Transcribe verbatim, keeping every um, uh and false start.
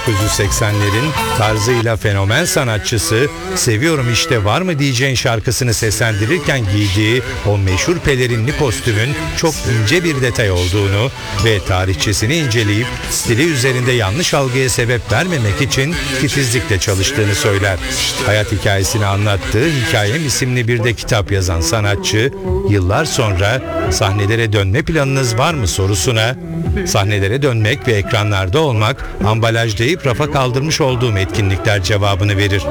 dokuz yüz seksenlerin tarzıyla fenomen sanatçısı "Seviyorum işte var mı diyeceğin" şarkısını seslendirirken giydiği o meşhur pelerinli kostümün çok ince bir detay olduğunu ve tarihçesini inceleyip stili üzerinde yanlış algıya sebep vermemek için titizlikle çalıştığını söyler. Hayat hikayesini anlattığı Hikayem isimli bir de kitap yazan sanatçı, yıllar sonra sahnelere dönme planınız var mı sorusuna, sahnelere dönmek ve ekranlarda olmak ambalajlayıp rafa kaldırmış olduğum etkinlikler cevabını verir.